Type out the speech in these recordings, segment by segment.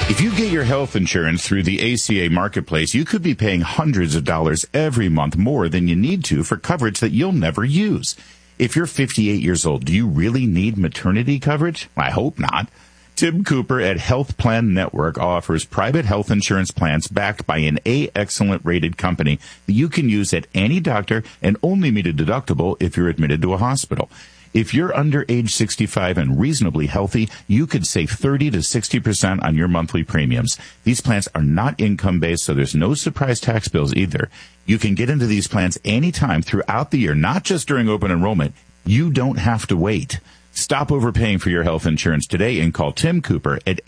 If you get your health insurance through the ACA Marketplace, you could be paying hundreds of dollars every month more than you need to for coverage that you'll never use. If you're 58 years old, do you really need maternity coverage? I hope not. Tim Cooper at Health Plan Network offers private health insurance plans backed by an A-Excellent rated company that you can use at any doctor and only meet a deductible if you're admitted to a hospital. If you're under age 65 and reasonably healthy, you could save 30 to 60% on your monthly premiums. These plans are not income-based, so there's no surprise tax bills either. You can get into these plans anytime throughout the year, not just during open enrollment. You don't have to wait. Stop overpaying for your health insurance today and call Tim Cooper at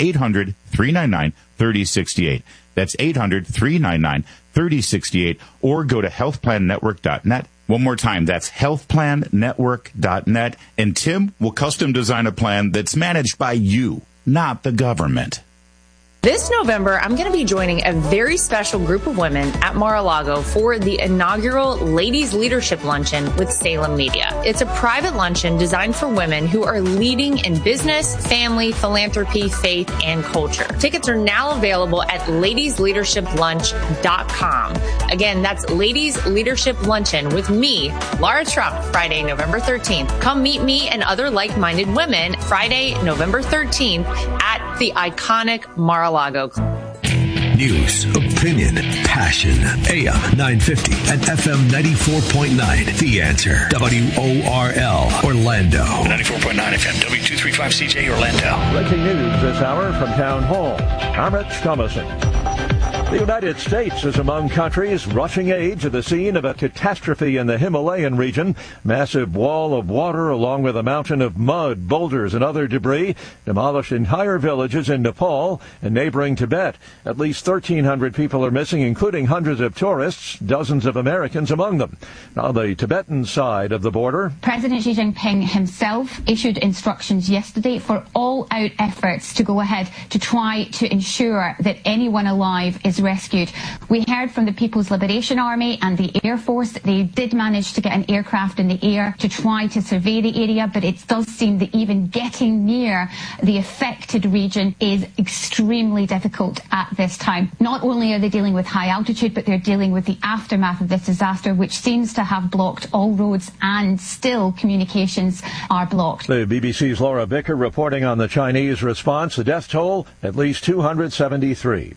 800-399-3068. That's 800-399-3068, or go to healthplannetwork.net. One more time, that's healthplannetwork.net, and Tim will custom design a plan that's managed by you, not the government. This November, I'm going to be joining a very special group of women at Mar-a-Lago for the inaugural Ladies Leadership Luncheon with Salem Media. It's a private luncheon designed for women who are leading in business, family, philanthropy, faith, and culture. Tickets are now available at ladiesleadershiplunch.com. Again, that's Ladies Leadership Luncheon with me, Laura Trump, Friday, November 13th. Come meet me and other like-minded women Friday, November 13th at the iconic Mar-a-Lago. News, opinion, passion. AM 950 and FM 94.9. The Answer. WORL, Orlando. 94.9 FM, W235CJ, Orlando. Breaking news this hour from Town Hall. I'm Rich Thomason. The United States is among countries rushing aid to the scene of a catastrophe in the Himalayan region. Massive wall of water along with a mountain of mud, boulders, and other debris demolished entire villages in Nepal and neighboring Tibet. At least 1,300 people are missing, including hundreds of tourists, dozens of Americans among them. On the Tibetan side of the border, President Xi Jinping himself issued instructions yesterday for all-out efforts to go ahead to try to ensure that anyone alive is rescued. We heard from the People's Liberation Army and the Air Force. They did manage to get an aircraft in the air to try to survey the area, but it does seem that even getting near the affected region is extremely difficult at this time. Not only are they dealing with high altitude, but they're dealing with the aftermath of this disaster, which seems to have blocked all roads, and still communications are blocked. The BBC's Laura Bicker reporting on the Chinese response. The death toll, at least 273.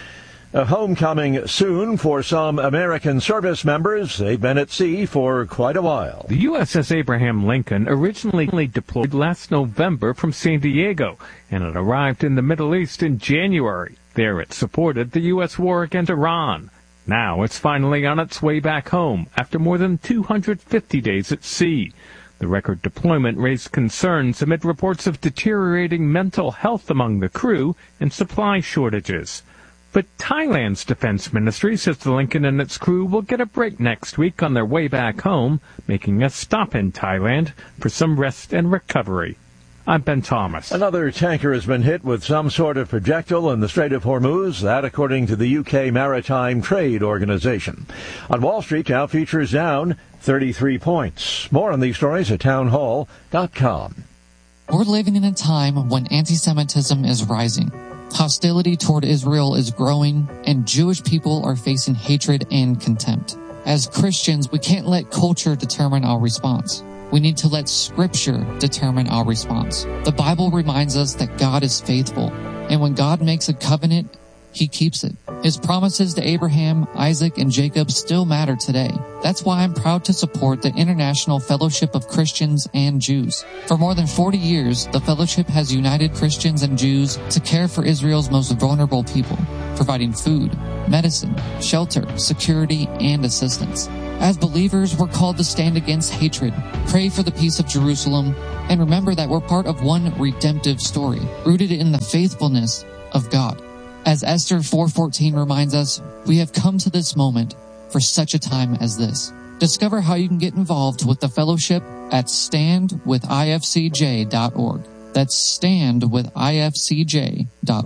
A homecoming soon for some American service members. They've been at sea for quite a while. The USS Abraham Lincoln originally deployed last November from San Diego, and it arrived in the Middle East in January. There it supported the U.S. war against Iran. Now it's finally on its way back home after more than 250 days at sea. The record deployment raised concerns amid reports of deteriorating mental health among the crew and supply shortages. But Thailand's defense ministry says the Lincoln and its crew will get a break next week on their way back home, making a stop in Thailand for some rest and recovery. I'm Ben Thomas. Another tanker has been hit with some sort of projectile in the Strait of Hormuz, that according to the UK Maritime Trade Organization. On Wall Street, Dow futures down 33 points. More on these stories at townhall.com. We're living in a time when anti-Semitism is rising. Hostility toward Israel is growing, and Jewish people are facing hatred and contempt. As Christians, we can't let culture determine our response. We need to let Scripture determine our response. The Bible reminds us that God is faithful, and when God makes a covenant, He keeps it. His promises to Abraham, Isaac, and Jacob still matter today. That's why I'm proud to support the International Fellowship of Christians and Jews. For more than 40 years, the fellowship has united Christians and Jews to care for Israel's most vulnerable people, providing food, medicine, shelter, security, and assistance. As believers, we're called to stand against hatred, pray for the peace of Jerusalem, and remember that we're part of one redemptive story, rooted in the faithfulness of God. As Esther 4:14 reminds us, we have come to this moment for such a time as this. Discover how you can get involved with the fellowship at standwithifcj.org. That's standwithifcj.org.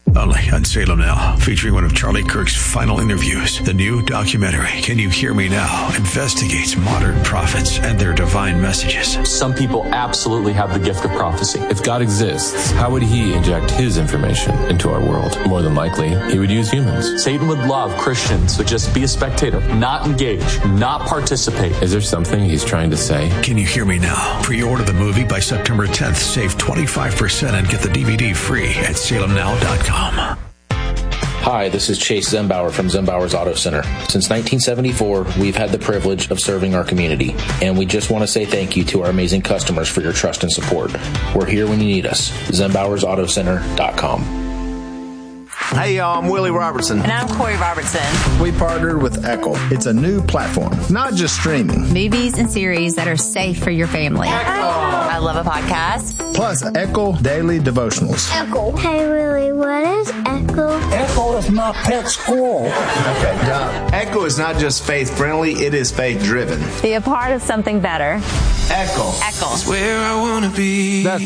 Only on Salem Now, featuring one of Charlie Kirk's final interviews. The new documentary, Can You Hear Me Now?, investigates modern prophets and their divine messages. Some people absolutely have the gift of prophecy. If God exists, how would he inject his information into our world? More than likely, he would use humans. Satan would love Christians to just be a spectator, not engage, not participate. Is there something he's trying to say? Can You Hear Me Now? Pre-order the movie by September 10th. Save 25% and get the DVD free at salemnow.com. Hi, this is Chase Zembauer from Zembauer's Auto Center. Since 1974, we've had the privilege of serving our community, and we just want to say thank you to our amazing customers for your trust and support. We're here when you need us. ZembauersAutoCenter.com. Hey y'all, I'm Willie Robertson. And I'm Corey Robertson. We partnered with Echo. It's a new platform, not just streaming. Movies and series that are safe for your family. Echo. I love a podcast. Plus Echo Daily Devotionals. Echo. Hey Willie, what is Echo? Echo is my pet squirrel. Okay, now, Echo is not just faith-friendly, it is faith-driven. Be a part of something better. Echo. Echo. That's where I want to be. That's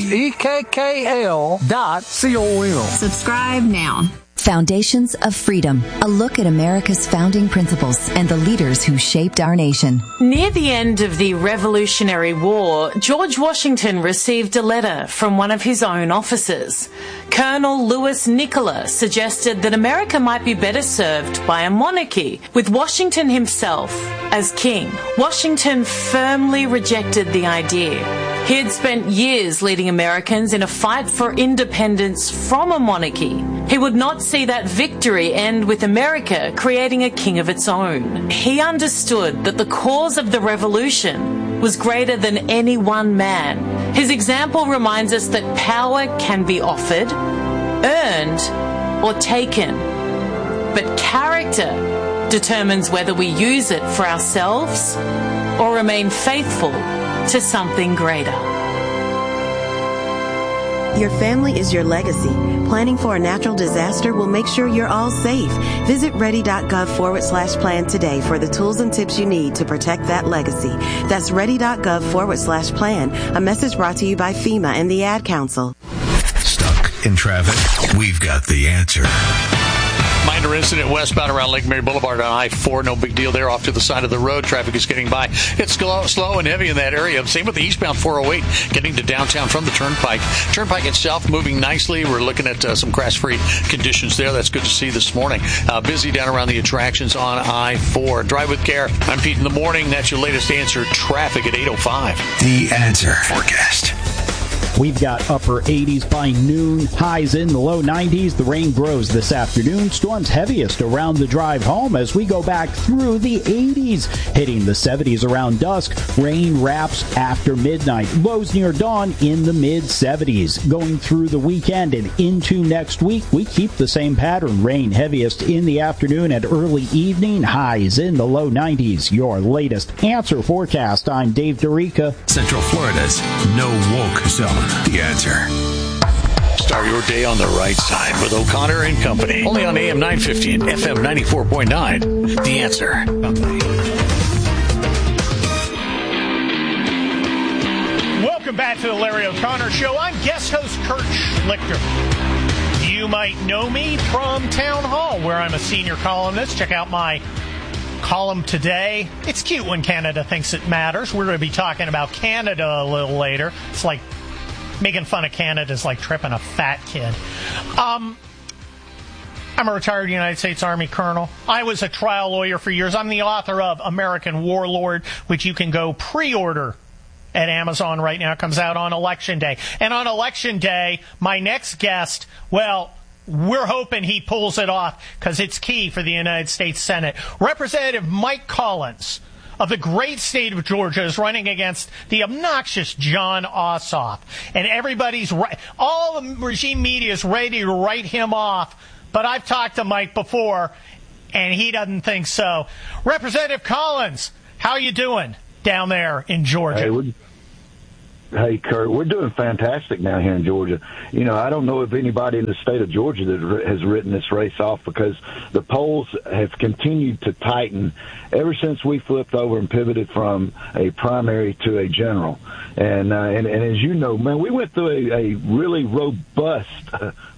EKKL.com. Subscribe now. Foundations of Freedom, a look at America's founding principles and the leaders who shaped our nation. Near the end of the Revolutionary War, George Washington received a letter from one of his own officers. Colonel Louis Nicola suggested that America might be better served by a monarchy, with Washington himself as king. Washington firmly rejected the idea. He had spent years leading Americans in a fight for independence from a monarchy. He would not see that victory end with America creating a king of its own. He understood that the cause of the revolution was greater than any one man. His example reminds us that power can be offered, earned, or taken. But character determines whether we use it for ourselves or remain faithful to something greater. Your family is your legacy. Planning for a natural disaster will make sure you're all safe. Visit ready.gov/plan today for the tools and tips you need to protect that legacy. That's ready.gov/plan. A message brought to you by FEMA and the Ad Council. Stuck in traffic? We've got the answer. Minor incident westbound around Lake Mary Boulevard on I-4. No big deal there. Off to the side of the road. Traffic is getting by. It's slow and heavy in that area. Same with the eastbound 408 getting to downtown from the Turnpike. Turnpike itself moving nicely. We're looking at some crash-free conditions there. That's good to see this morning. Busy down around the attractions on I-4. Drive with care. I'm Pete in the morning. That's your latest answer. Traffic at 8:05. The answer forecast. We've got upper 80s by noon, highs in the low 90s. The rain grows this afternoon. Storms heaviest around the drive home as we go back through the 80s, hitting the 70s around dusk. Rain wraps after midnight. Lows near dawn in the mid-70s. Going through the weekend and into next week, we keep the same pattern. Rain heaviest in the afternoon and early evening. Highs in the low 90s. Your latest answer forecast. I'm Dave Dorica. Central Florida's no woke zone. The answer. Start your day on the right side with O'Connor and Company. Only on AM 950 and FM 94.9. The answer. Welcome back to the Larry O'Connor Show. I'm guest host Kurt Schlichter. You might know me from Town Hall, where I'm a senior columnist. Check out my column today. It's cute when Canada thinks it matters. We're going to be talking about Canada a little later. It's like making fun of Canada is like tripping a fat kid. I'm a retired United States Army colonel. I was a trial lawyer for years. I'm the author of American Warlord, which you can go pre-order at Amazon right now. It comes out on Election Day. And on Election Day, my next guest, well, we're hoping he pulls it off because it's key for the United States Senate. Representative Mike Collins of the great state of Georgia is running against the obnoxious Jon Ossoff. And all the regime media is ready to write him off. But I've talked to Mike before, and he doesn't think so. Representative Collins, how you doing down there in Georgia? Hey, Kurt, we're doing fantastic now here in Georgia. You know, I don't know if anybody in the state of Georgia that has written this race off because the polls have continued to tighten ever since we flipped over and pivoted from a primary to a general. And as you know, man, we went through a really robust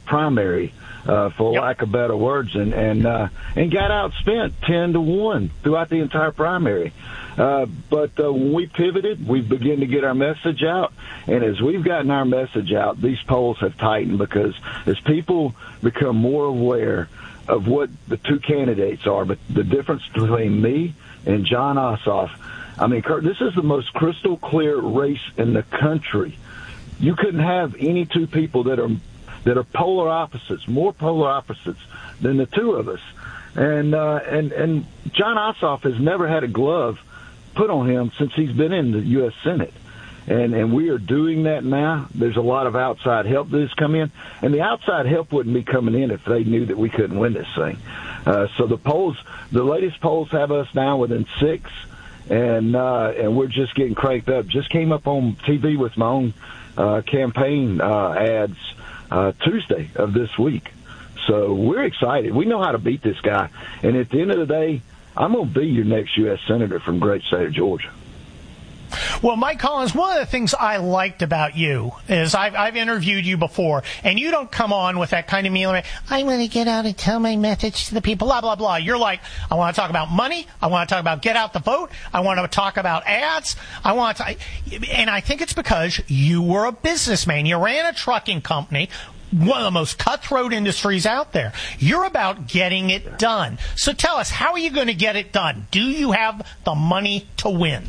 primary, for lack of better words, and got outspent 10-1 throughout the entire primary. But when we pivoted, we began to get our message out. And as we've gotten our message out, these polls have tightened because as people become more aware of what the two candidates are, but the difference between me and Jon Ossoff, I mean, Kurt, this is the most crystal clear race in the country. You couldn't have any two people that are polar opposites, more polar opposites than the two of us. And Jon Ossoff has never had a glove put on him since he's been in the U.S. Senate. And we are doing that now. There's a lot of outside help that has come in. And the outside help wouldn't be coming in if they knew that we couldn't win this thing. So the latest polls have us now within 6. And we're just getting cranked up. Just came up on TV with my own campaign ads Tuesday of this week. So we're excited. We know how to beat this guy. And at the end of the day, I'm going to be your next U.S. Senator from great state of Georgia. Well, Mike Collins, one of the things I liked about you is I've interviewed you before, and you don't come on with that kind of mealy, I want to get out and tell my message to the people, blah, blah, blah. You're like, I want to talk about money. I want to talk about get out the vote. I want to talk about ads. And I think it's because you were a businessman. You ran a trucking company, one of the most cutthroat industries out there. You're about getting it done. So tell us, how are you going to get it done? Do you have the money to win?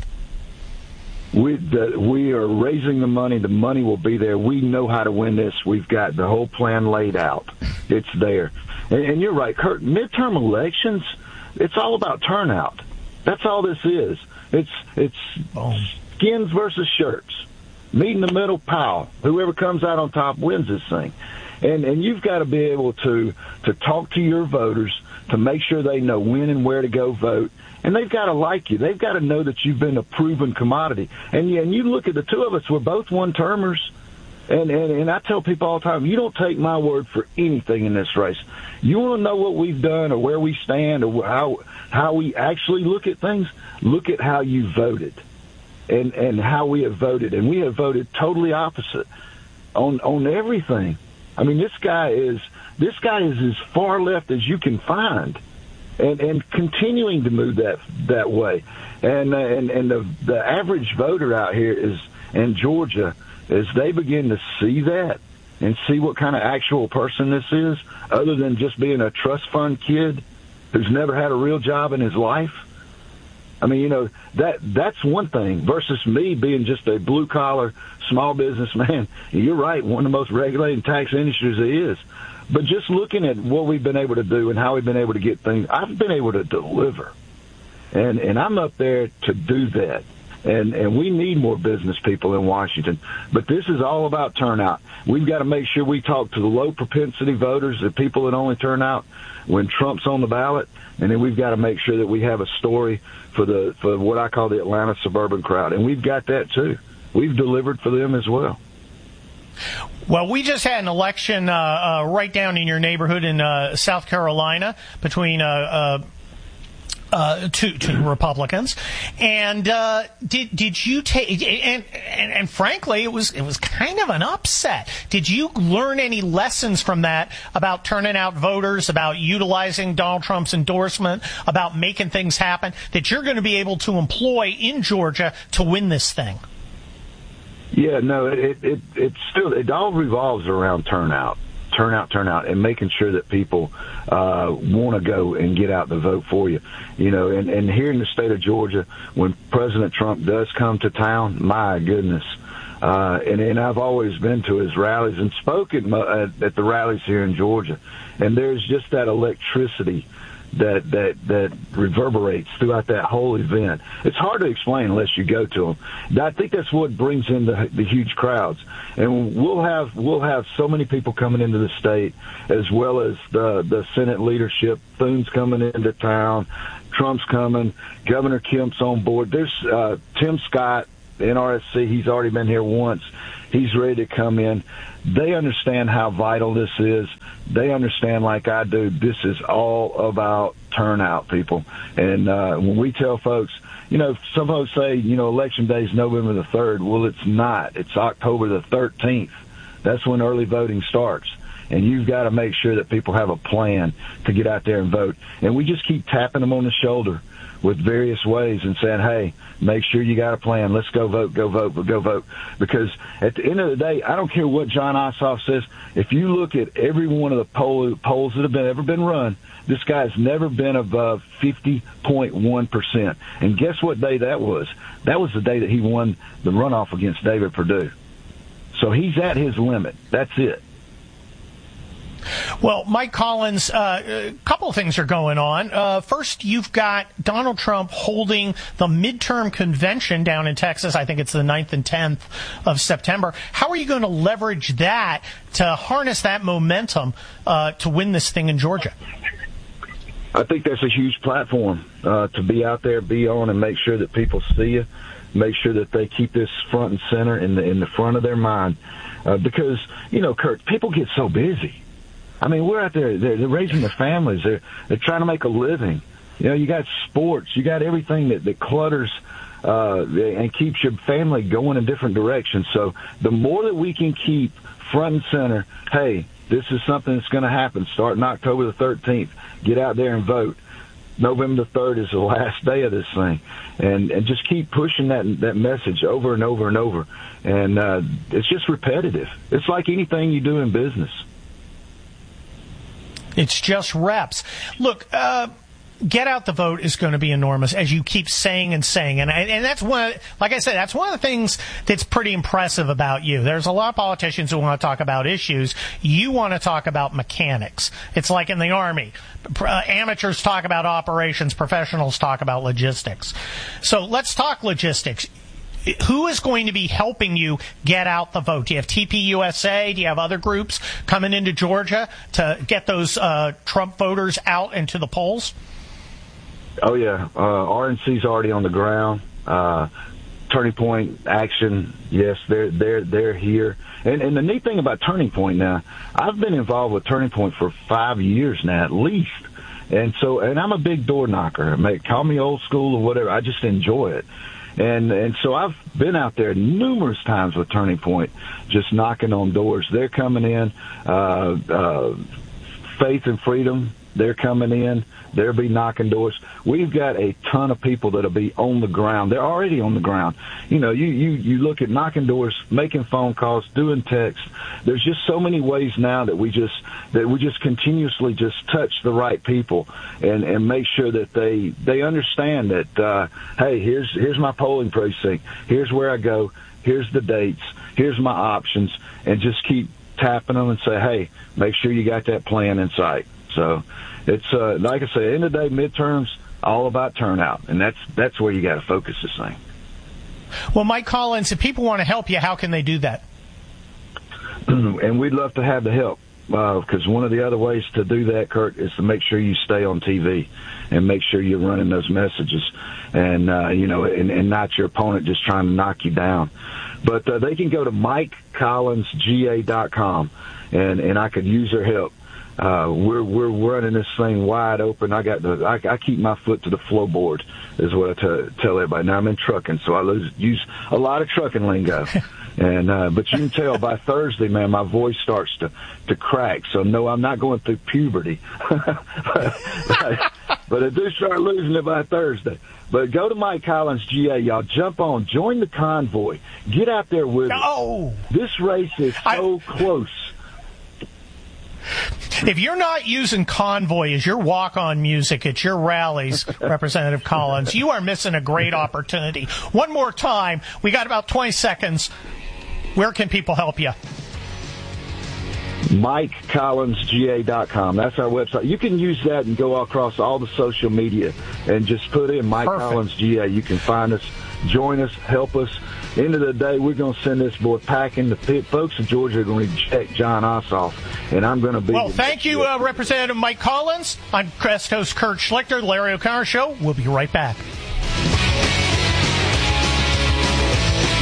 We are raising the money. The money will be there. We know how to win this. We've got the whole plan laid out. It's there. And you're right, Kurt. Midterm elections, it's all about turnout. That's all this is. It's skins versus shirts. Meet in the middle, pow. Whoever comes out on top wins this thing. And you've got to be able to talk to your voters to make sure they know when and where to go vote. And they've got to like you. They've got to know that you've been a proven commodity. And you look at the two of us, we're both one-termers. And I tell people all the time, you don't take my word for anything in this race. You want to know what we've done or where we stand or how we actually look at things? Look at how you voted and how we have voted. And we have voted totally opposite on everything. I mean, this guy is as far left as you can find. And continuing to move that way, and the average voter out here is in Georgia, as they begin to see that and see what kind of actual person this is, other than just being a trust fund kid who's never had a real job in his life. I mean, that's one thing versus me being just a blue collar small business man. You're right, one of the most regulated tax industries there is. But just looking at what we've been able to do and how we've been able to get things, I've been able to deliver. And I'm up there to do that. And we need more business people in Washington. But this is all about turnout. We've got to make sure we talk to the low propensity voters, the people that only turn out when Trump's on the ballot. And then we've got to make sure that we have a story for what I call the Atlanta suburban crowd. And we've got that too. We've delivered for them as well. Well, we just had an election right down in your neighborhood in South Carolina between two Republicans, and did you take and frankly it was kind of an upset. Did you learn any lessons from that about turning out voters, about utilizing Donald Trump's endorsement, about making things happen that you're going to be able to employ in Georgia to win this thing? Yeah, no, it all revolves around turnout, and making sure that people want to go and get out the vote for you. You know, and here in the state of Georgia, when President Trump does come to town, my goodness. And I've always been to his rallies and spoken at the rallies here in Georgia, and there's just that electricity that reverberates throughout that whole event. It's hard to explain unless you go to them. I think that's what brings in the huge crowds. And we'll have so many people coming into the state, as well as the Senate leadership. Thune's coming into town. Trump's coming. Governor Kemp's on board. There's Tim Scott, NRSC. He's already been here once. He's ready to come in. They understand how vital this is. They understand, like I do, this is all about turnout, people. And when we tell folks, you know, some folks say, you know, Election Day is November the 3rd. Well, it's not. It's October the 13th. That's when early voting starts. and you've got to make sure that people have a plan to get out there and vote. And we just keep tapping them on the shoulder with various ways and saying, hey, make sure you got a plan. Let's go vote, go vote, go vote. Because at the end of the day, I don't care what John Ossoff says. If you look at every one of the polls that have ever been run, this guy's never been above 50.1%. And guess what day that was? That was the day that he won the runoff against David Perdue. So he's at his limit. That's it. Well, Mike Collins, a couple of things are going on. First, you've got Donald Trump holding the midterm convention down in Texas. I think it's the 9th and 10th of September. How are you going to leverage that to harness that momentum to win this thing in Georgia? I think that's a huge platform to be out there, be on, and make sure that people see you, make sure that they keep this front and center in the front of their mind. Because, you know, Kurt, people get so busy. I mean, we're out there, they're raising their families, they're trying to make a living. You know, you got sports, you got everything that clutters and keeps your family going in different directions. So the more that we can keep front and center, hey, this is something that's going to happen starting October the 13th. Get out there and vote. November the 3rd is the last day of this thing. And just keep pushing that message over and over and over. And it's just repetitive. It's like anything you do in business. It's just reps. Look, get out the vote is going to be enormous, as you keep saying and saying. And that's like I said, that's one of the things that's pretty impressive about you. There's a lot of politicians who want to talk about issues. You want to talk about mechanics. It's like in the Army. Amateurs talk about operations. Professionals talk about logistics. So let's talk logistics. Who is going to be helping you get out the vote? Do you have TPUSA? Do you have other groups coming into Georgia to get those Trump voters out into the polls? Oh, yeah. RNC's already on the ground. Turning Point Action, yes, they're here. And the neat thing about Turning Point now, I've been involved with Turning Point for 5 years now, at least. And I'm a big door knocker. Call me old school or whatever. I just enjoy it. And so I've been out there numerous times with Turning Point, just knocking on doors. They're coming in. Faith and Freedom, they're coming in. They'll be knocking doors. We've got a ton of people that'll be on the ground. They're already on the ground. You know, you look at knocking doors, making phone calls, doing text. There's just so many ways now that we just continuously just touch the right people and make sure that they understand that hey, here's my polling precinct. Here's where I go. Here's the dates. Here's my options, and just keep tapping them and say, hey, make sure you got that plan in sight. So it's like I say, end of the day, midterms, all about turnout, and that's where you got to focus this thing. Well, Mike Collins, if people want to help you, how can they do that? And we'd love to have the help, because one of the other ways to do that, Kurt, is to make sure you stay on TV and make sure you're running those messages, and and not your opponent just trying to knock you down. But they can go to MikeCollinsGA.com, and I could use their help. We're running this thing wide open. I keep my foot to the floorboard, is what I tell everybody. Now I'm in trucking, so I use a lot of trucking lingo. And but you can tell by Thursday, man, my voice starts to crack. So no, I'm not going through puberty, but I do start losing it by Thursday. But go to Mike Collins GA, y'all. Jump on, join the convoy, get out there with us. This race is so close. If you're not using Convoy as your walk-on music at your rallies, Representative Collins, you are missing a great opportunity. One more time, we got about 20 seconds. Where can people help you? MikeCollinsGA.com. That's our website. You can use that and go across all the social media and just put in Mike Collins GA. You can find us, join us, help us. End of the day, we're going to send this boy packing. The folks of Georgia are going to reject John Ossoff, and I'm going to be... Well, thank you, Representative Mike Collins. I'm guest host Kurt Schlichter, the Larry O'Connor Show. We'll be right back.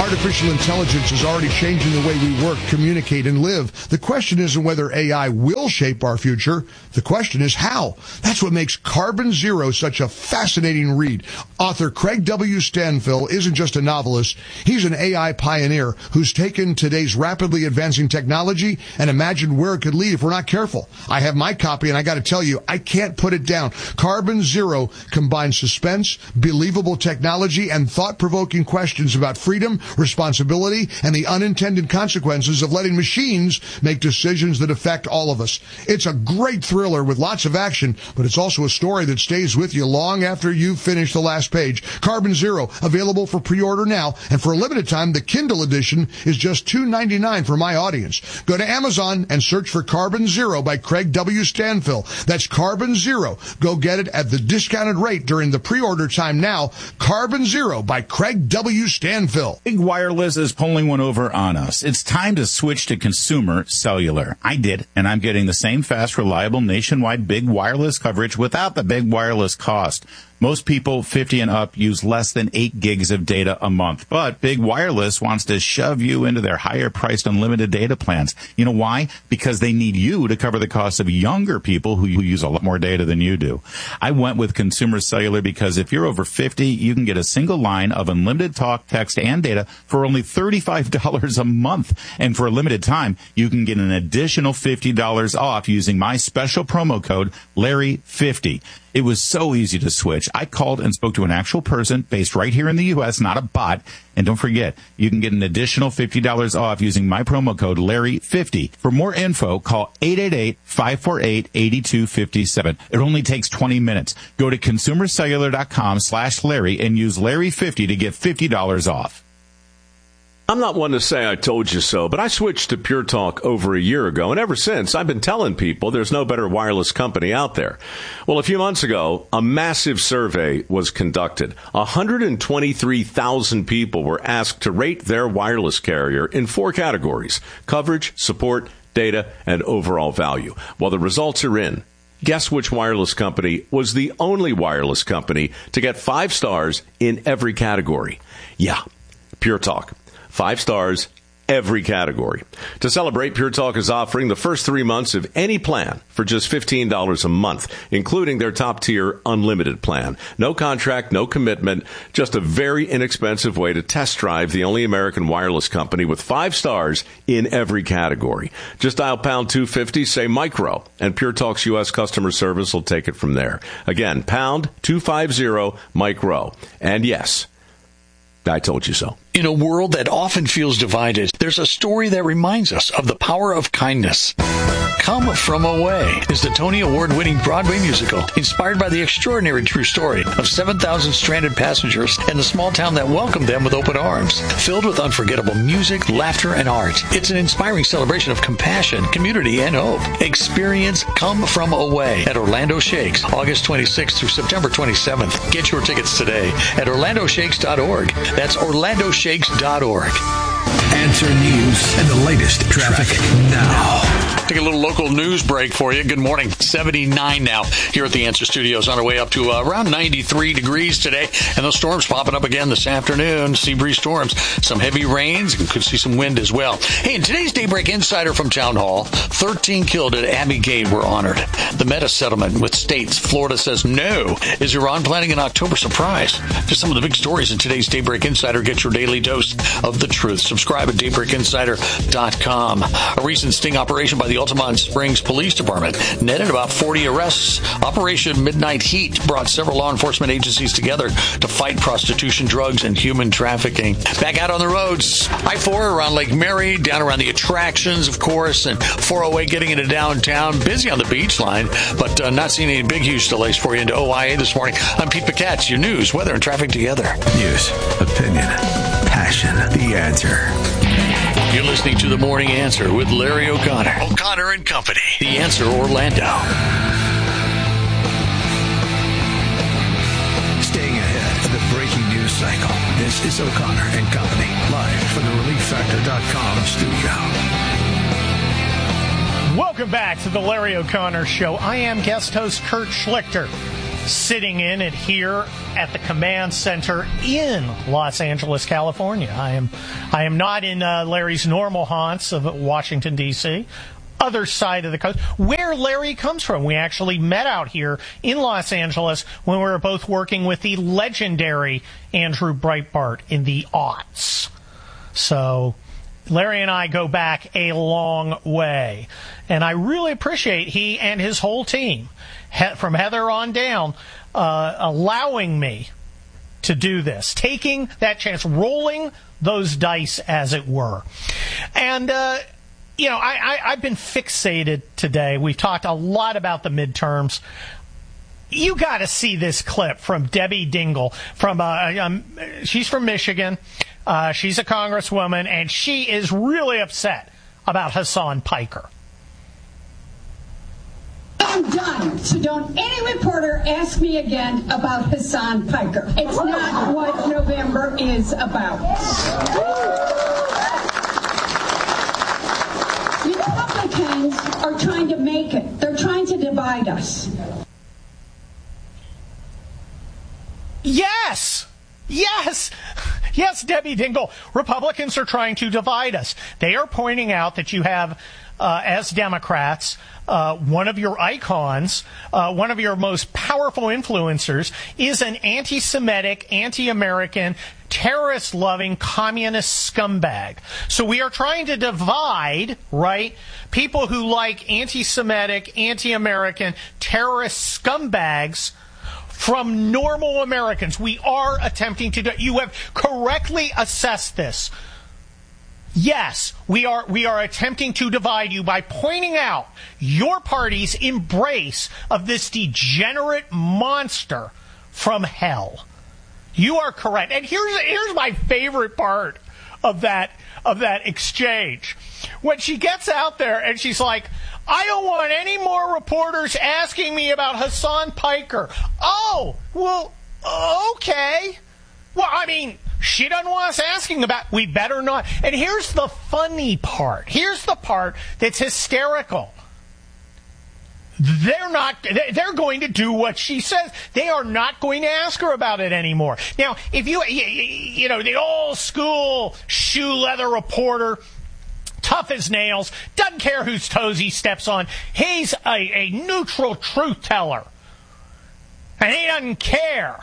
Artificial intelligence is already changing the way we work, communicate, and live. The question isn't whether AI will shape our future. The question is how. That's what makes Carbon Zero such a fascinating read. Author Craig W. Stanfill isn't just a novelist. He's an AI pioneer who's taken today's rapidly advancing technology and imagined where it could lead if we're not careful. I have my copy, and I got to tell you, I can't put it down. Carbon Zero combines suspense, believable technology, and thought-provoking questions about freedom, responsibility, and the unintended consequences of letting machines make decisions that affect all of us. It's a great thriller with lots of action, but it's also a story that stays with you long after you've finished the last page. Carbon Zero, available for pre-order now, and for a limited time, the Kindle edition is just $2.99 for my audience. Go to Amazon and search for Carbon Zero by Craig W. Stanfill. That's Carbon Zero. Go get it at the discounted rate during the pre-order time now. Carbon Zero by Craig W. Stanfill. Big Wireless is pulling one over on us. It's time to switch to consumer cellular. I did, and I'm getting the same fast, reliable, nationwide big wireless coverage without the big wireless cost. Most people 50 and up use less than 8 gigs of data a month, but Big Wireless wants to shove you into their higher-priced unlimited data plans. You know why? Because they need you to cover the cost of younger people who use a lot more data than you do. I went with Consumer Cellular because if you're over 50, you can get a single line of unlimited talk, text, and data for only $35 a month. And for a limited time, you can get an additional $50 off using my special promo code, Larry50. It was so easy to switch. I called and spoke to an actual person based right here in the U.S., not a bot. And don't forget, you can get an additional $50 off using my promo code Larry50. For more info, call 888-548-8257. It only takes 20 minutes. Go to consumercellular.com/Larry and use Larry50 to get $50 off. I'm not one to say I told you so, but I switched to Pure Talk over a year ago, and ever since, I've been telling people there's no better wireless company out there. Well, a few months ago, a massive survey was conducted. 123,000 people were asked to rate their wireless carrier in 4 categories: coverage, support, data, and overall value. Well, the results are in. Guess which wireless company was the only wireless company to get 5 stars in every category? Yeah, Pure Talk. 5 stars, every category. To celebrate, Pure Talk is offering the first 3 months of any plan for just $15 a month, including their top-tier unlimited plan. No contract, no commitment, just a very inexpensive way to test drive the only American wireless company with 5 stars in every category. Just dial pound 250, say micro, and Pure Talk's U.S. customer service will take it from there. Again, pound 250 micro. And yes, I told you so. In a world that often feels divided, there's a story that reminds us of the power of kindness. Come From Away is the Tony Award-winning Broadway musical inspired by the extraordinary true story of 7,000 stranded passengers and the small town that welcomed them with open arms. Filled with unforgettable music, laughter, and art, it's an inspiring celebration of compassion, community, and hope. Experience Come From Away at Orlando Shakes, August 26th through September 27th. Get your tickets today at orlandoshakes.org. That's orlandoshakes.org. Answer News and the latest traffic now. Take a little local news break for you. Good morning. 79 now here at the Answer Studios, on our way up to around 93 degrees today. And those storms popping up again this afternoon. Sea breeze storms, some heavy rains, and could see some wind as well. Hey, in today's Daybreak Insider from Town Hall, 13 killed at Abbey Gate were honored. The Meta settlement with states. Florida says no. Is Iran planning an October surprise? Just some of the big stories in today's Daybreak Insider. Get your daily dose of the truth. Subscribe at DaybreakInsider.com. A recent sting operation by the Altamont Springs Police Department netted about 40 arrests. Operation Midnight Heat brought several law enforcement agencies together to fight prostitution, drugs, and human trafficking. Back out on the roads, I-4 around Lake Mary, down around the attractions, of course, and 408 getting into downtown. Busy on the beach line, but not seeing any big, huge delays for you into OIA this morning. I'm Pete Picatz, your news, weather, and traffic together. News, opinion, passion, the answer. You're listening to The Morning Answer with Larry O'Connor. O'Connor and Company. The Answer Orlando. Staying ahead of the breaking news cycle. This is O'Connor and Company, live from the ReliefFactor.com studio. Welcome back to the Larry O'Connor Show. I am guest host Kurt Schlichter. sitting in it here at the command center in Los Angeles, California. I am not in Larry's normal haunts of Washington, D.C., other side of the coast, where Larry comes from. We actually met out here in Los Angeles when we were both working with the legendary Andrew Breitbart in the aughts. So Larry and I go back a long way, and I really appreciate he and his whole team, from Heather on down, allowing me to do this, taking that chance, rolling those dice, as it were. And I've been fixated today. We've talked a lot about the midterms. You got to see this clip from Debbie Dingell. She's from Michigan. She's a congresswoman, and she is really upset about Hassan Piker. I'm done. So don't any reporter ask me again about Hassan Piker. It's not what November is about. Republicans are trying to make it. They're trying to divide us. Yes, Debbie Dingell. Republicans are trying to divide us. They are pointing out that you have, as Democrats, one of your icons, one of your most powerful influencers is an anti-Semitic, anti-American, terrorist-loving communist scumbag. So we are trying to divide, right, people who like anti-Semitic, anti-American, terrorist scumbags from normal Americans. We are attempting to do. You have correctly assessed this. Yes, we are attempting to divide you by pointing out your party's embrace of this degenerate monster from hell. You are correct. And here's my favorite part of that exchange. When she gets out there and she's like, I don't want any more reporters asking me about Hassan Piker. Oh, well, okay. Well, I mean, she doesn't want us asking about, we better not. And here's the funny part. Here's the part that's hysterical. They're going to do what she says. They are not going to ask her about it anymore. Now, if you know, the old school shoe leather reporter, tough as nails, doesn't care whose toes he steps on. He's a neutral truth teller. And he doesn't care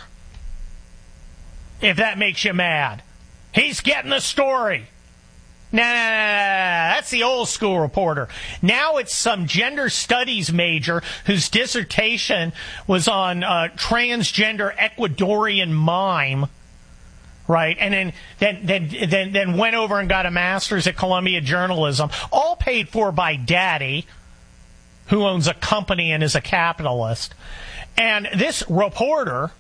if that makes you mad. He's getting the story. Nah, that's the old school reporter. Now it's some gender studies major whose dissertation was on transgender Ecuadorian mime, right? And then went over and got a master's at Columbia Journalism, all paid for by Daddy, who owns a company and is a capitalist. And this reporter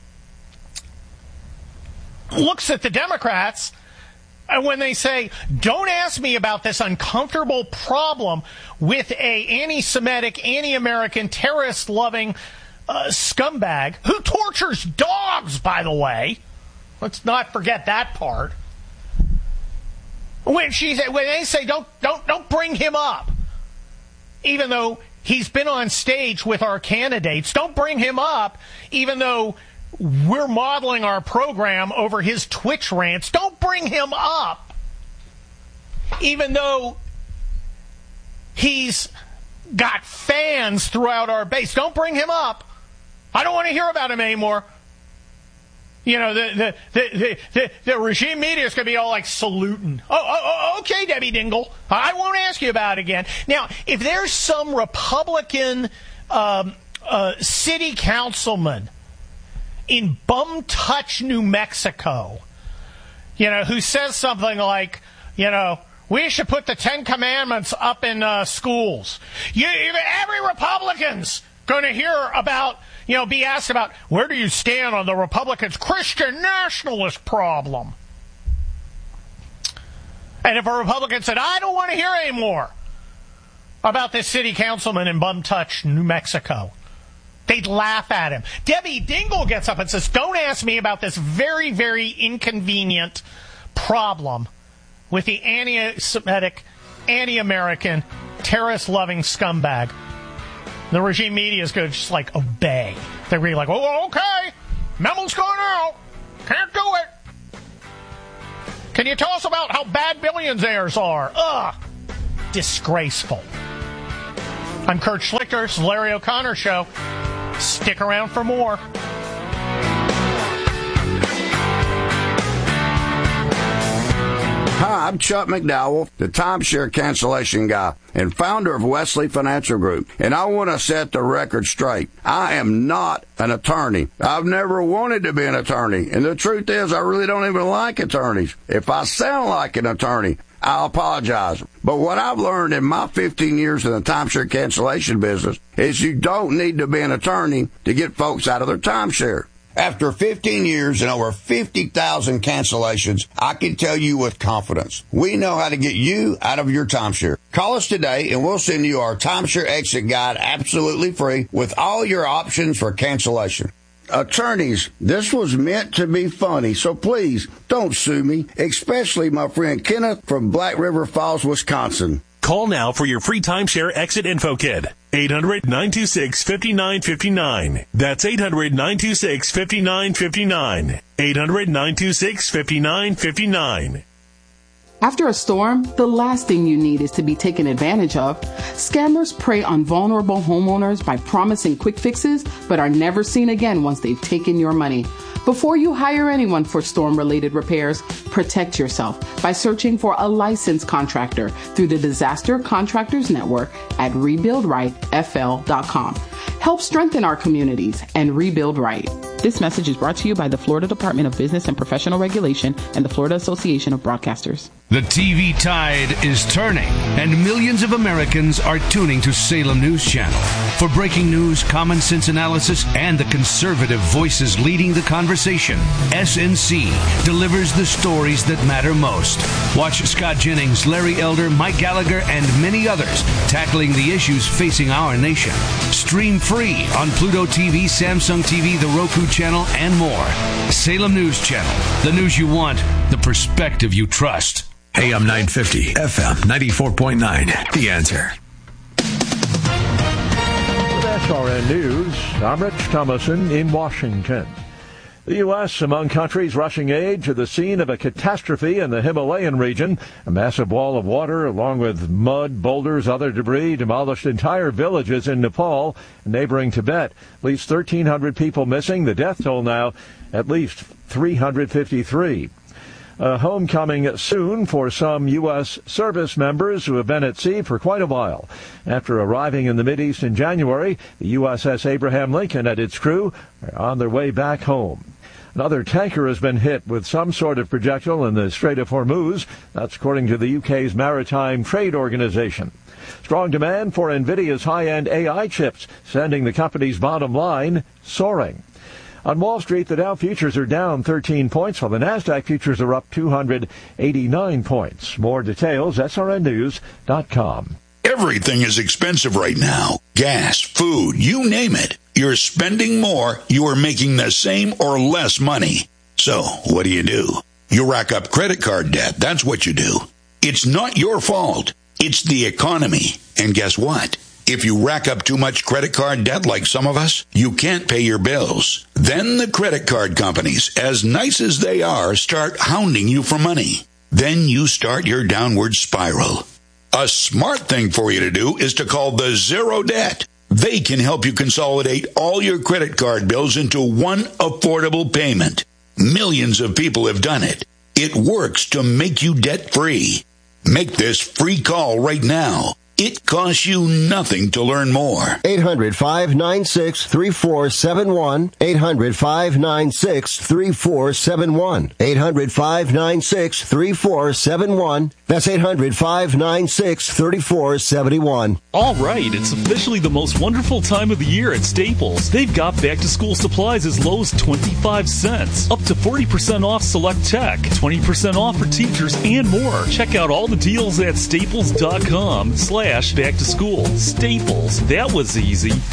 looks at the Democrats, and when they say, don't ask me about this uncomfortable problem with a anti-Semitic, anti-American, terrorist-loving scumbag who tortures dogs, by the way. Let's not forget that part. When they say, don't bring him up, even though he's been on stage with our candidates, don't bring him up, even though we're modeling our program over his Twitch rants. Don't bring him up, even though he's got fans throughout our base. Don't bring him up. I don't want to hear about him anymore. You know, the regime media is going to be all like saluting. Oh, okay, Debbie Dingell. I won't ask you about it again. Now, if there's some Republican city councilman in Bum Touch, New Mexico, you know, who says something like, you know, we should put the 10 Commandments up in schools. Every Republican's going to hear about, you know, be asked about, where do you stand on the Republicans' Christian nationalist problem? And if a Republican said, I don't want to hear any more about this city councilman in Bum Touch, New Mexico, they'd laugh at him. Debbie Dingell gets up and says, don't ask me about this very, very inconvenient problem with the anti-Semitic, anti-American, terrorist-loving scumbag. The regime media is going to just like obey. They're going to be like, oh, okay, memo's going out. Can't do it. Can you tell us about how bad billionaires are? Ugh. Disgraceful. I'm Kurt Schlichter. This is the Larry O'Connor Show. Stick around for more. Hi, I'm Chuck McDowell, the timeshare cancellation guy and founder of Wesley Financial Group. And I want to set the record straight. I am not an attorney. I've never wanted to be an attorney. And the truth is, I really don't even like attorneys. If I sound like an attorney, I apologize. But what I've learned in my 15 years in the timeshare cancellation business is you don't need to be an attorney to get folks out of their timeshare. After 15 years and over 50,000 cancellations, I can tell you with confidence, we know how to get you out of your timeshare. Call us today and we'll send you our timeshare exit guide absolutely free with all your options for cancellation. Attorneys, this was meant to be funny, so please don't sue me, especially my friend Kenneth from Black River Falls, Wisconsin. Call now for your free timeshare exit info kit. 800-926-5959. That's 800-926-5959. 800-926-5959. After a storm, the last thing you need is to be taken advantage of. Scammers prey on vulnerable homeowners by promising quick fixes, but are never seen again once they've taken your money. Before you hire anyone for storm-related repairs, protect yourself by searching for a licensed contractor through the Disaster Contractors Network at rebuildrightfl.com. Help strengthen our communities and rebuild right. This message is brought to you by the Florida Department of Business and Professional Regulation and the Florida Association of Broadcasters. The TV tide is turning, and millions of Americans are tuning to Salem News Channel. For breaking news, common sense analysis, and the conservative voices leading the conversation, SNC delivers the stories that matter most. Watch Scott Jennings, Larry Elder, Mike Gallagher, and many others tackling the issues facing our nation. Stream free on Pluto TV, Samsung TV, the Roku channel, and more. Salem News Channel. The news you want, the perspective you trust. AM 950, FM 94.9. The Answer. With SRN News, I'm Rich Thomason in Washington. The U.S. among countries rushing aid to the scene of a catastrophe in the Himalayan region. A massive wall of water, along with mud, boulders, other debris, demolished entire villages in Nepal and neighboring Tibet. At least 1,300 people missing. The death toll now at least 353. Homecoming soon for some U.S. service members who have been at sea for quite a while. After arriving in the Mideast in January, the USS Abraham Lincoln and its crew are on their way back home. Another tanker has been hit with some sort of projectile in the Strait of Hormuz. That's according to the UK's Maritime Trade Organization. Strong demand for NVIDIA's high-end AI chips, sending the company's bottom line soaring. On Wall Street, the Dow futures are down 13 points, while the NASDAQ futures are up 289 points. More details, srnnews.com. Everything is expensive right now. Gas, food, you name it. You're spending more, you are making the same or less money. So, what do? You rack up credit card debt. That's what you do. It's not your fault. It's the economy. And guess what? If you rack up too much credit card debt like some of us, you can't pay your bills. Then the credit card companies, as nice as they are, start hounding you for money. Then you start your downward spiral. A smart thing for you to do is to call the Zero Debt. They can help you consolidate all your credit card bills into one affordable payment. Millions of people have done it. It works to make you debt-free. Make this free call right now. It costs you nothing to learn more. 800-596-3471. 800-596-3471. 800-596-3471. That's 800-596-3471. All right, it's officially the most wonderful time of the year at Staples. They've got back-to-school supplies as low as 25 cents. Up to 40% off select tech. 20% off for teachers and more. Check out all the deals at staples.com/back to school. Staples. That was easy.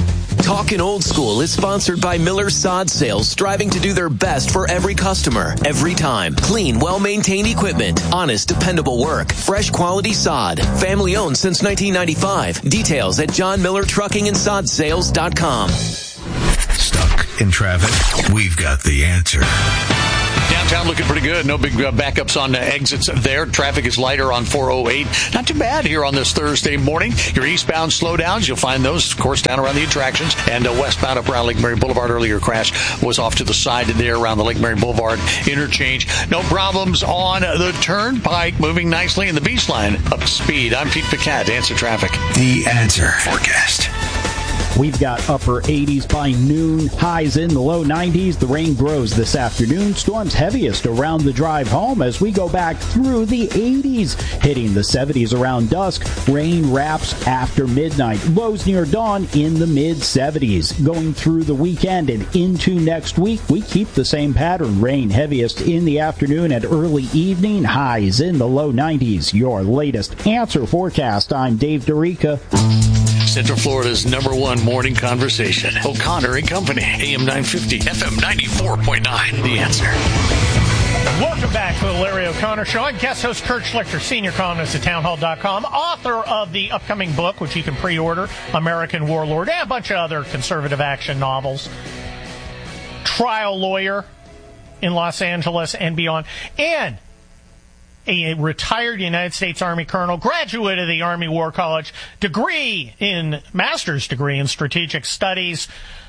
Talkin' Old School is sponsored by Miller Sod Sales, striving to do their best for every customer, every time. Clean, well-maintained equipment, honest, dependable work, fresh quality sod, family owned since 1995. Details at johnmillertruckingandsodSales.com. Stuck in traffic? We've got the answer. Downtown looking pretty good. No big backups on exits there. Traffic is lighter on 408. Not too bad here on this Thursday morning. Your eastbound slowdowns, you'll find those, of course, down around the attractions. And westbound up around Lake Mary Boulevard. Earlier crash was off to the side there around the Lake Mary Boulevard interchange. No problems on the Turnpike. Moving nicely in the Beach Line up to speed. I'm Pete Paquette. Answer Traffic. The Answer Forecast. We've got upper 80s by noon, highs in the low 90s. The rain grows this afternoon. Storms heaviest around the drive home as we go back through the 80s, hitting the 70s around dusk. Rain wraps after midnight. Lows near dawn in the mid-70s. Going through the weekend and into next week, we keep the same pattern. Rain heaviest in the afternoon and early evening. Highs in the low 90s. Your latest Answer Forecast. I'm Dave Dorica. Central Florida's #1 morning conversation. O'Connor and Company, AM 950, FM 94.9. The Answer. Welcome back to the Larry O'Connor Show. I'm guest host Kurt Schlichter, senior columnist at townhall.com, author of the upcoming book, which you can pre-order, American Warlord, and a bunch of other conservative action novels. Trial lawyer in Los Angeles and beyond. And a retired United States Army colonel, graduate of the Army War College, master's degree in strategic studies.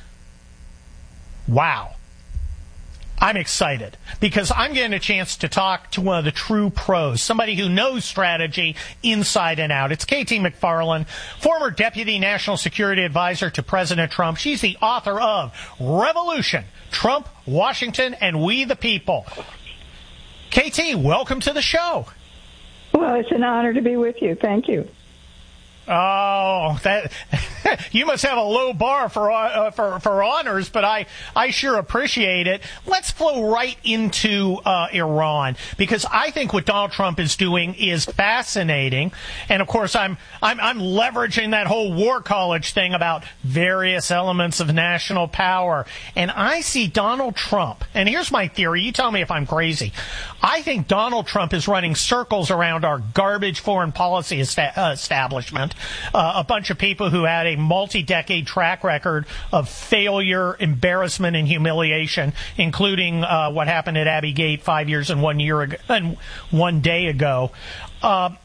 Wow. I'm excited because I'm getting a chance to talk to one of the true pros, somebody who knows strategy inside and out. It's KT McFarland, former Deputy National Security Advisor to President Trump. She's the author of Revolution, Trump, Washington, and We the People. KT, welcome to the show. Well, it's an honor to be with you. Thank you. Oh, that you must have a low bar for honors, but I sure appreciate it. Let's flow right into Iran, because I think what Donald Trump is doing is fascinating, and of course I'm leveraging that whole War College thing about various elements of national power, and I see Donald Trump. And here's my theory. You tell me if I'm crazy. I think Donald Trump is running circles around our garbage foreign policy establishment. A bunch of people who had a multi-decade track record of failure, embarrassment, and humiliation, including what happened at Abbey Gate 5 years and 1 year ago, and 1 day ago. Right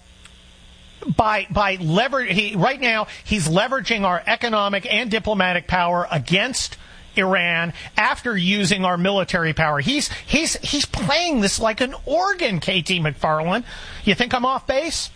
now, he's leveraging our economic and diplomatic power against Iran after using our military power. He's playing this like an organ, KT McFarland. You think I'm off base?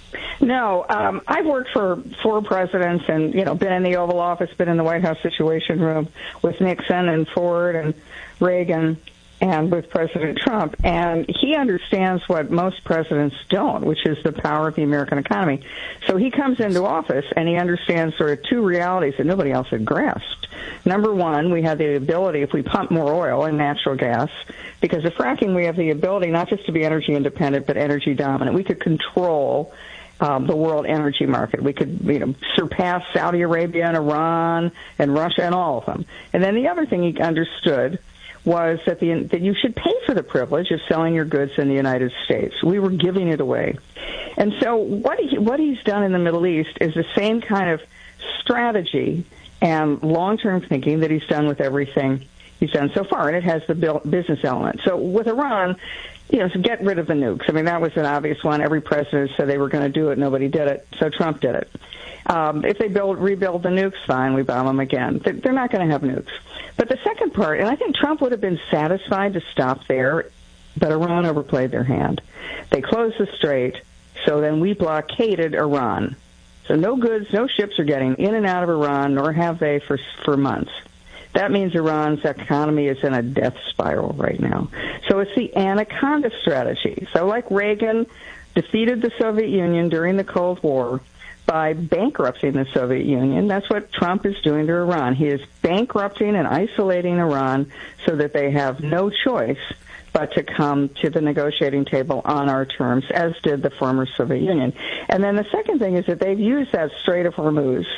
No, I've worked for 4 presidents and, been in the Oval Office, been in the White House Situation Room with Nixon and Ford and Reagan and with President Trump. And he understands what most presidents don't, which is the power of the American economy. So he comes into office and he understands sort of 2 realities that nobody else had grasped. Number one, we have the ability, if we pump more oil and natural gas, because of fracking, we have the ability not just to be energy independent, but energy dominant. We could control the world energy market. We could, surpass Saudi Arabia and Iran and Russia and all of them. And then the other thing he understood was that you should pay for the privilege of selling your goods in the United States. We were giving it away. And so what he's done in the Middle East is the same kind of strategy and long-term thinking that he's done with everything he's done so far, and it has the business element. So with Iran, so get rid of the nukes. I mean, that was an obvious one. Every president said they were going to do it. Nobody did it, so Trump did it. If they rebuild the nukes, fine, we bomb them again. They're not going to have nukes. But the second part, and I think Trump would have been satisfied to stop there, but Iran overplayed their hand. They closed the strait, so then we blockaded Iran. So no goods, no ships are getting in and out of Iran, nor have they for months. That means Iran's economy is in a death spiral right now. So it's the anaconda strategy. So like Reagan defeated the Soviet Union during the Cold War by bankrupting the Soviet Union, that's what Trump is doing to Iran. He is bankrupting and isolating Iran so that they have no choice but to come to the negotiating table on our terms, as did the former Soviet Union. And then the second thing is that they've used that Strait of Hormuz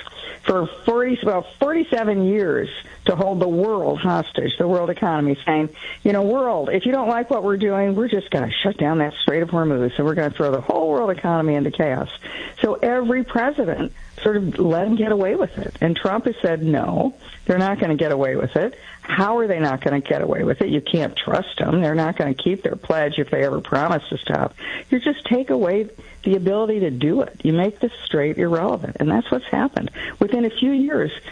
for 47 years to hold the world hostage, the world economy, saying, world, if you don't like what we're doing, we're just going to shut down that Strait of Hormuz, and we're going to throw the whole world economy into chaos. So every president sort of let them get away with it. And Trump has said, no, they're not going to get away with it. How are they not going to get away with it? You can't trust them. They're not going to keep their pledge if they ever promise to stop. You just take away the ability to do it. You make the strait irrelevant. And that's what's happened. Within a few years,